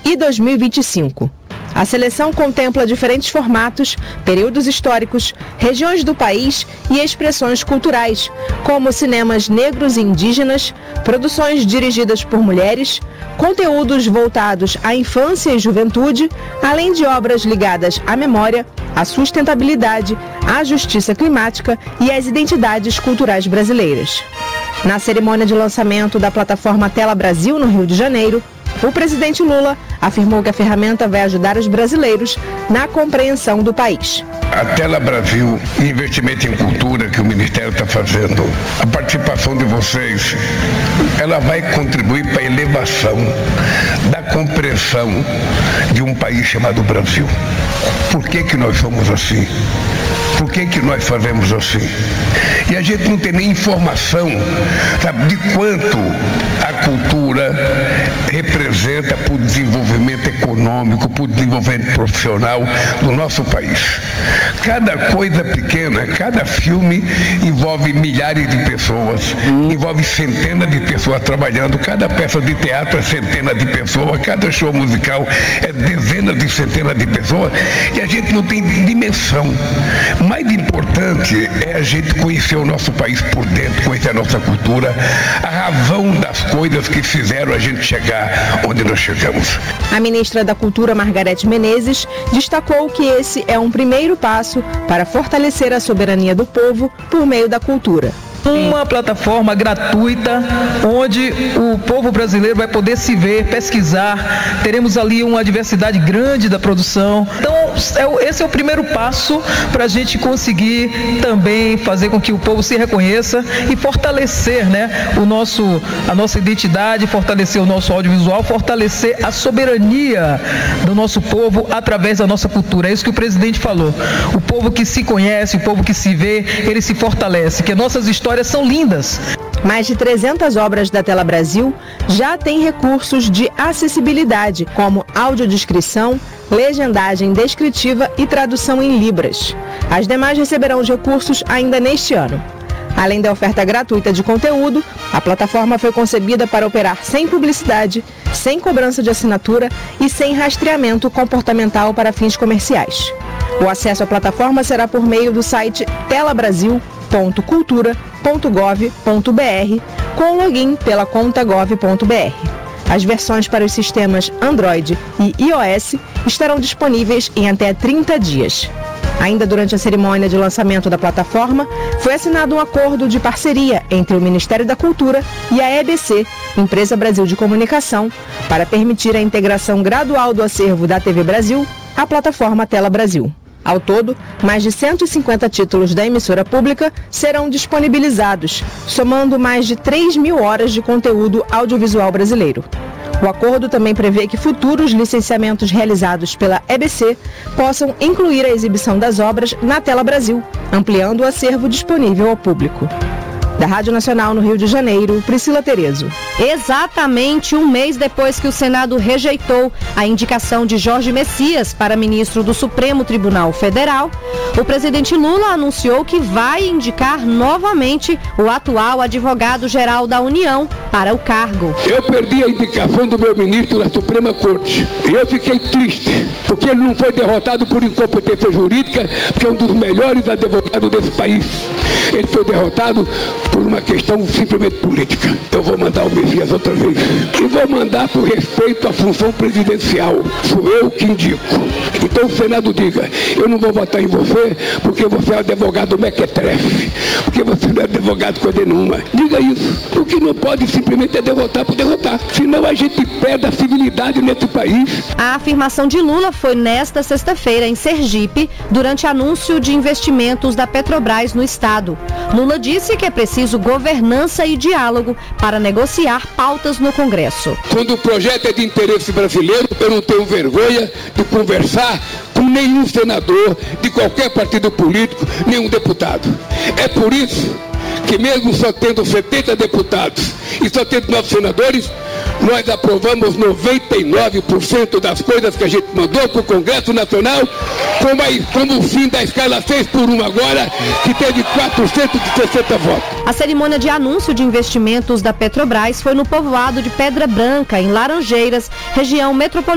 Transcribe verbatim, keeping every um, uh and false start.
e dois mil e vinte e cinco. A seleção contempla diferentes formatos, períodos históricos, regiões do país e expressões culturais, como cinemas negros e indígenas, produções dirigidas por mulheres, conteúdos voltados à infância e juventude, além de obras ligadas à memória, à sustentabilidade, à justiça climática e às identidades culturais brasileiras. Na cerimônia de lançamento da plataforma Tela Brasil, no Rio de Janeiro, o presidente Lula afirmou que a ferramenta vai ajudar os brasileiros na compreensão do país. A Tela Brasil, investimento em cultura que o Ministério está fazendo, a participação de vocês, ela vai contribuir para a elevação da compreensão de um país chamado Brasil. Por que que nós somos assim? Por que que nós fazemos assim? E a gente não tem nem informação, sabe, de quanto a cultura representa para o desenvolvimento econômico, para o desenvolvimento profissional do nosso país. Cada coisa pequena, cada filme envolve milhares de pessoas, envolve centenas de pessoas trabalhando, cada peça de teatro é centenas de pessoas, cada show musical é dezenas de centenas de pessoas, e a gente não tem dimensão. Mais importante é a gente conhecer o nosso país por dentro, conhecer a nossa cultura, a razão das coisas que fizeram a gente chegar onde nós chegamos. A ministra da Cultura, Margarete Menezes, destacou que esse é um primeiro passo para fortalecer a soberania do povo por meio da cultura. Uma plataforma gratuita onde o povo brasileiro vai poder se ver, pesquisar, teremos ali uma diversidade grande da produção. Então, esse é o primeiro passo para a gente conseguir também fazer com que o povo se reconheça e fortalecer, né, o nosso, a nossa identidade, fortalecer o nosso audiovisual, fortalecer a soberania do nosso povo através da nossa cultura. É isso que o presidente falou. O povo que se conhece, o povo que se vê, ele se fortalece, que nossas histórias são lindas. Mais de trezentas obras da Tela Brasil já têm recursos de acessibilidade, como audiodescrição, legendagem descritiva e tradução em libras. As demais receberão os recursos ainda neste ano. Além da oferta gratuita de conteúdo, a plataforma foi concebida para operar sem publicidade, sem cobrança de assinatura e sem rastreamento comportamental para fins comerciais. O acesso à plataforma será por meio do site tela brasil ponto cultura ponto gov ponto br com login pela conta gov ponto br. As versões para os sistemas Android e iOS estarão disponíveis em até trinta dias. Ainda durante a cerimônia de lançamento da plataforma, foi assinado um acordo de parceria entre o Ministério da Cultura e a E B C, Empresa Brasil de Comunicação, para permitir a integração gradual do acervo da T V Brasil à plataforma Tela Brasil. Ao todo, mais de cento e cinquenta títulos da emissora pública serão disponibilizados, somando mais de três mil horas de conteúdo audiovisual brasileiro. O acordo também prevê que futuros licenciamentos realizados pela E B C possam incluir a exibição das obras na Tela Brasil, ampliando o acervo disponível ao público. Da Rádio Nacional no Rio de Janeiro, Priscila Terezo. Exatamente um mês depois que o Senado rejeitou a indicação de Jorge Messias para ministro do Supremo Tribunal Federal, o presidente Lula anunciou que vai indicar novamente o atual advogado-geral da União para o cargo. Eu perdi a indicação do meu ministro da Suprema Corte e eu fiquei triste, porque ele não foi derrotado por incompetência jurídica, porque é um dos melhores advogados desse país. Ele foi derrotado por uma questão simplesmente política. Eu vou mandar o Messias outra vez. E vou mandar por respeito à função presidencial. Sou eu que indico. Então o Senado diga, eu não vou votar em você porque você é advogado mequetrefe, porque você não é advogado coisa nenhuma. Diga isso. O que não pode simplesmente é derrotar por derrotar. Senão a gente perde a civilidade nesse país. A afirmação de Lula foi nesta sexta-feira em Sergipe, durante anúncio de investimentos da Petrobras no estado. Lula disse que é preciso governança e diálogo para negociar pautas no Congresso. Quando o projeto é de interesse brasileiro, eu não tenho vergonha de conversar com nenhum senador de qualquer partido político, nenhum deputado. É por isso que mesmo só tendo setenta deputados e só tendo nove senadores, nós aprovamos noventa e nove por cento das coisas que a gente mandou para o Congresso Nacional, como, a, como o fim da escala seis por um agora, que teve quatrocentos e sessenta votos. A cerimônia de anúncio de investimentos da Petrobras foi no povoado de Pedra Branca, em Laranjeiras, região metropolitana.